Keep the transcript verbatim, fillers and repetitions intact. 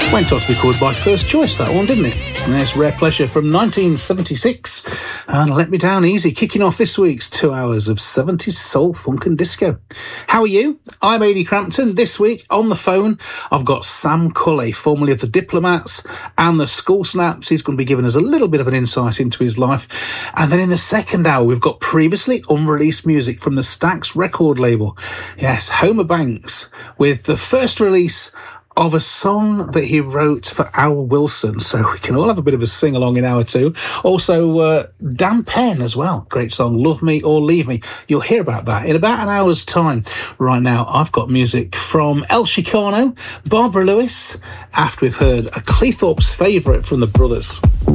Went on to be called by First Choice, that one, didn't it? And there's Rare Pleasure from nineteen seventy-six. And Let Me Down Easy, kicking off this week's two hours of seventies soul, funk and disco. How are you? I'm Ady Crampton. This week on the phone, I've got Sam Culley, formerly of the Diplomats and the School Snaps. He's going to be giving us a little bit of an insight into his life. And then in the second hour, we've got previously unreleased music from the Stax record label. Yes, Homer Banks, with the first release of a song that he wrote for Al Wilson, so we can all have a bit of a sing-along in hour two. Also, uh, Dan Penn as well. Great song, Love Me or Leave Me. You'll hear about that in about an hour's time. Right now, I've got music from El Chicano, Barbara Lewis, after we've heard a Cleethorpes favourite from the Brothers.